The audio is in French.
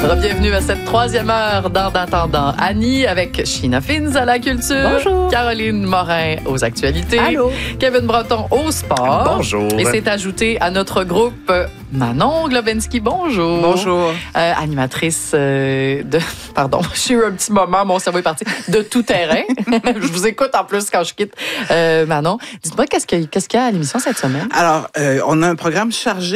Bienvenue à cette troisième heure d'En attendant Annie avec Sheena Fins à la culture. Bonjour. Caroline Morin aux actualités. Allô. Kevin Breton au sport. Bonjour. Et c'est ajouté à notre groupe Manon Globensky. Bonjour. Bonjour. Animatrice de... Pardon, j'ai eu un petit moment, mon cerveau est parti. De tout terrain. Je vous écoute en plus quand je quitte. Manon, dites-moi, qu'est-ce qu'il y a à l'émission cette semaine? Alors, on a un programme chargé.